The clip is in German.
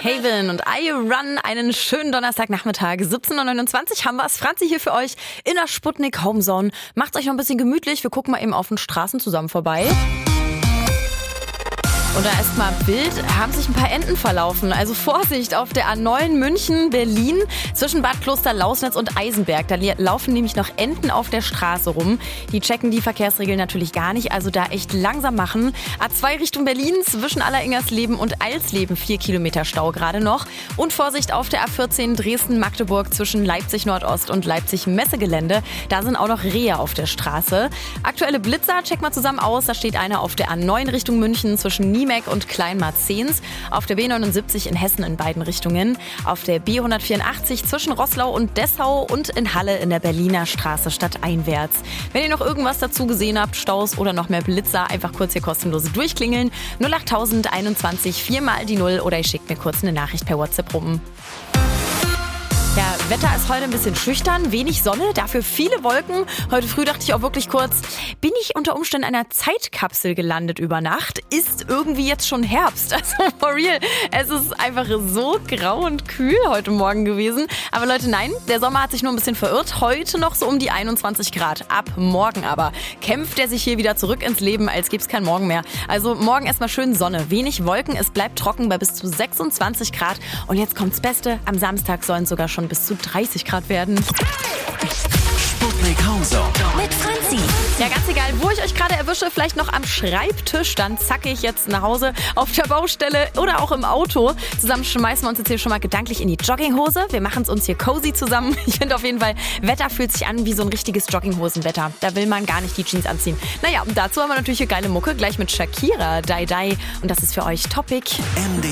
Haven und I Run. Einen schönen Donnerstagnachmittag. 17.29 Uhr haben wir es. Franzi hier für euch in der Sputnik Homezone. Macht's euch noch ein bisschen gemütlich. Wir gucken mal eben auf den Straßen zusammen vorbei. Und da erstmal Bild, haben sich ein paar Enten verlaufen. Also Vorsicht auf der A9 München-Berlin zwischen Bad Kloster-Lausnitz und Eisenberg. Da laufen nämlich noch Enten auf der Straße rum. Die checken die Verkehrsregeln natürlich gar nicht, also da echt langsam machen. A2 Richtung Berlin zwischen Alleringers-Leben und Eilsleben 4 Kilometer Stau gerade noch. Und Vorsicht auf der A14 Dresden-Magdeburg zwischen Leipzig-Nordost und Leipzig-Messegelände. Da sind auch noch Rehe auf der Straße. Aktuelle Blitzer, check mal zusammen aus. Da steht einer auf der A9 Richtung München zwischen Niemek und Kleinmarzens, auf der B79 in Hessen in beiden Richtungen, auf der B184 zwischen Roßlau und Dessau und in Halle in der Berliner Straße stadteinwärts. Wenn ihr noch irgendwas dazu gesehen habt, Staus oder noch mehr Blitzer, einfach kurz hier kostenlose durchklingeln. 08021 4 mal die 0 oder ihr schickt mir kurz eine Nachricht per WhatsApp rum. Ja, Wetter ist heute ein bisschen schüchtern, wenig Sonne, dafür viele Wolken. Heute früh dachte ich auch wirklich kurz, bin ich unter Umständen in einer Zeitkapsel gelandet über Nacht? Ist irgendwie jetzt schon Herbst? Also for real, es ist einfach so grau und kühl heute Morgen gewesen. Aber Leute, nein, der Sommer hat sich nur ein bisschen verirrt. Heute noch so um die 21 Grad. Ab morgen aber kämpft er sich hier wieder zurück ins Leben, als gäbe es kein Morgen mehr. Also morgen erstmal schön Sonne, wenig Wolken, es bleibt trocken bei bis zu 26 Grad. Und jetzt kommt's Beste, am Samstag sollen sogar schon bis zu 30 Grad werden. Sputnik Homezone mit Franzi. Ja, ganz egal, wo ich euch gerade erwische, vielleicht noch am Schreibtisch, dann zacke ich jetzt nach Hause, auf der Baustelle oder auch im Auto. Zusammen schmeißen wir uns jetzt hier schon mal gedanklich in die Jogginghose. Wir machen es uns hier cozy zusammen. Ich finde auf jeden Fall, Wetter fühlt sich an wie so ein richtiges Jogginghosenwetter. Da will man gar nicht die Jeans anziehen. Naja, und dazu haben wir natürlich eine geile Mucke, gleich mit Shakira, Die Die. Und das ist für euch Topic.